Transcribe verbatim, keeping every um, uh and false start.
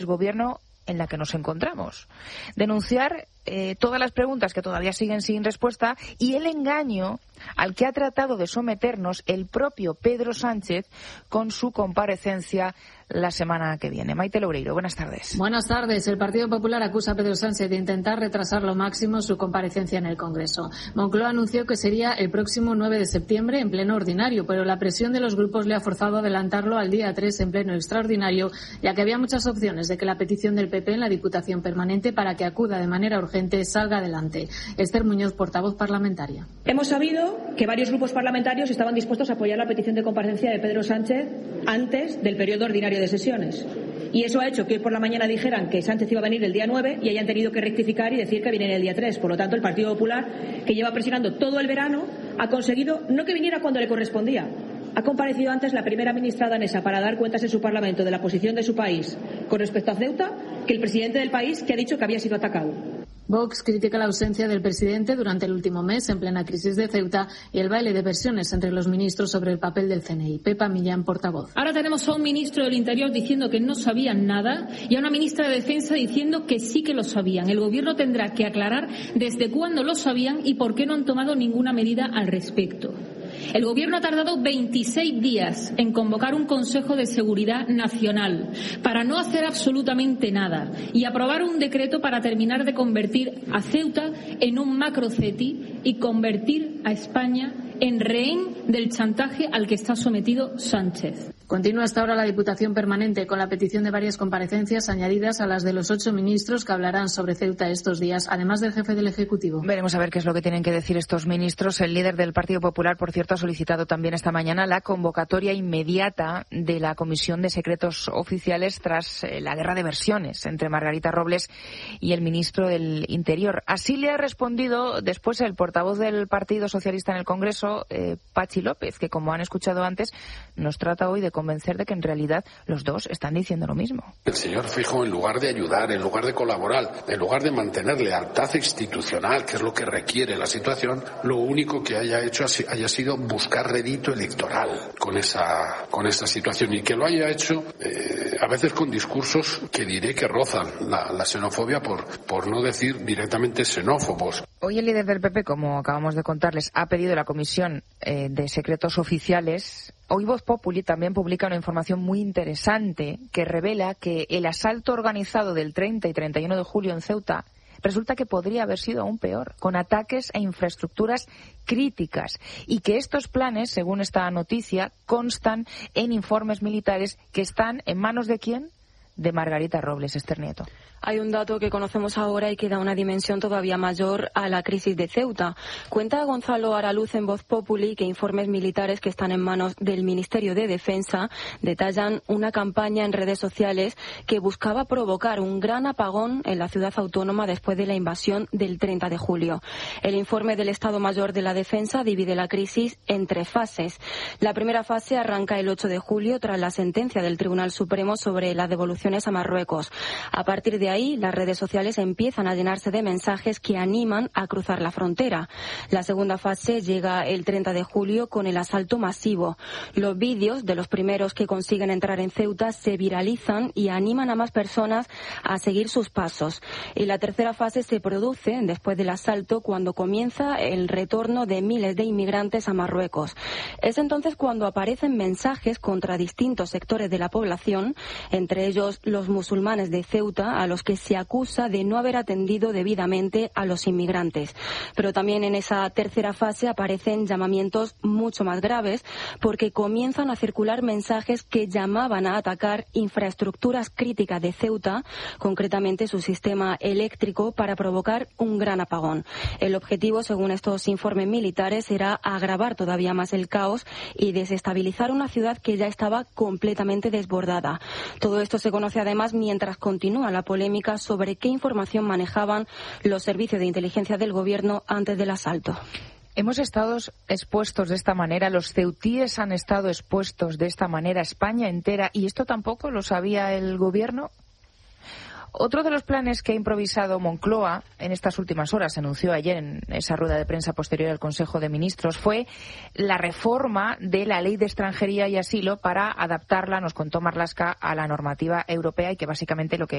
gobierno en la que nos encontramos. Denunciar eh, todas las preguntas que todavía siguen sin respuesta y el engaño al que ha tratado de someternos el propio Pedro Sánchez con su comparecencia la semana que viene. Maite Loureiro, buenas tardes. Buenas tardes. El Partido Popular acusa a Pedro Sánchez de intentar retrasar lo máximo su comparecencia en el Congreso. Moncloa anunció que sería el próximo nueve de septiembre en pleno ordinario, pero la presión de los grupos le ha forzado a adelantarlo al día tres en pleno extraordinario, ya que había muchas opciones de que la petición del P P en la Diputación Permanente para que acuda de manera urgente salga adelante. Esther Muñoz, portavoz parlamentaria. Hemos sabido que varios grupos parlamentarios estaban dispuestos a apoyar la petición de comparecencia de Pedro Sánchez antes del periodo ordinario de sesiones. Y eso ha hecho que hoy por la mañana dijeran que Sánchez iba a venir el día nueve y hayan tenido que rectificar y decir que viene el día tres. Por lo tanto, el Partido Popular, que lleva presionando todo el verano, ha conseguido no que viniera cuando le correspondía. Ha comparecido antes la primera ministra danesa para dar cuentas en su Parlamento de la posición de su país con respecto a Ceuta que el presidente del país, que ha dicho que había sido atacado. Vox critica la ausencia del presidente durante el último mes en plena crisis de Ceuta y el baile de versiones entre los ministros sobre el papel del C N I. Pepa Millán, portavoz. Ahora tenemos a un ministro del Interior diciendo que no sabían nada y a una ministra de Defensa diciendo que sí que lo sabían. El Gobierno tendrá que aclarar desde cuándo lo sabían y por qué no han tomado ninguna medida al respecto. El Gobierno ha tardado veintiséis días en convocar un Consejo de Seguridad Nacional para no hacer absolutamente nada y aprobar un decreto para terminar de convertir a Ceuta en un macroceti y convertir a España en rehén del chantaje al que está sometido Sánchez. Continúa hasta ahora la Diputación Permanente con la petición de varias comparecencias añadidas a las de los ocho ministros que hablarán sobre Ceuta estos días, además del jefe del Ejecutivo. Veremos a ver qué es lo que tienen que decir estos ministros. El líder del Partido Popular, por cierto, ha solicitado también esta mañana la convocatoria inmediata de la Comisión de Secretos Oficiales tras eh, la guerra de versiones entre Margarita Robles y el ministro del Interior. Así le ha respondido después el portavoz del Partido Socialista en el Congreso, eh, Patxi López, que, como han escuchado antes, nos trata hoy de convencer de que en realidad los dos están diciendo lo mismo. El señor Feijóo, en lugar de ayudar, en lugar de colaborar, en lugar de mantener lealtad institucional, que es lo que requiere la situación, lo único que haya hecho haya sido buscar rédito electoral con esa con esta situación, y que lo haya hecho eh, a veces con discursos que diré que rozan la, la xenofobia, por, por no decir directamente xenófobos. Hoy el líder del P P, como acabamos de contarles, ha pedido la Comisión eh, de Secretos Oficiales. Hoy Voz Populi también publica una información muy interesante que revela que el asalto organizado del treinta y treinta y uno de julio en Ceuta resulta que podría haber sido aún peor, con ataques a infraestructuras críticas, y que estos planes, según esta noticia, constan en informes militares que están en manos ¿de quién? De Margarita Robles. Esther Nieto. Hay un dato que conocemos ahora y que da una dimensión todavía mayor a la crisis de Ceuta. Cuenta Gonzalo Araluz en Voz Populi que informes militares que están en manos del Ministerio de Defensa detallan una campaña en redes sociales que buscaba provocar un gran apagón en la ciudad autónoma después de la invasión del treinta de julio. El informe del Estado Mayor de la Defensa divide la crisis en tres fases. La primera fase arranca el ocho de julio tras la sentencia del Tribunal Supremo sobre las devoluciones a Marruecos. A partir de ahí, las redes sociales empiezan a llenarse de mensajes que animan a cruzar la frontera. La segunda fase llega el treinta de julio con el asalto masivo. Los vídeos de los primeros que consiguen entrar en Ceuta se viralizan y animan a más personas a seguir sus pasos. Y la tercera fase se produce después del asalto, cuando comienza el retorno de miles de inmigrantes a Marruecos. Es entonces cuando aparecen mensajes contra distintos sectores de la población, entre ellos los musulmanes de Ceuta, a los que se acusa de no haber atendido debidamente a los inmigrantes. Pero también en esa tercera fase aparecen llamamientos mucho más graves, porque comienzan a circular mensajes que llamaban a atacar infraestructuras críticas de Ceuta, concretamente su sistema eléctrico, para provocar un gran apagón. El objetivo, según estos informes militares, era agravar todavía más el caos y desestabilizar una ciudad que ya estaba completamente desbordada. Todo esto se conoce además mientras continúa la polémica sobre qué información manejaban los servicios de inteligencia del Gobierno antes del asalto. Hemos estado expuestos de esta manera, los ceutíes han estado expuestos de esta manera, España entera, ¿y esto tampoco lo sabía el Gobierno? Otro de los planes que ha improvisado Moncloa en estas últimas horas, se anunció ayer en esa rueda de prensa posterior al Consejo de Ministros, fue la reforma de la Ley de Extranjería y Asilo para adaptarla, nos contó Marlaska, a la normativa europea, y que básicamente lo que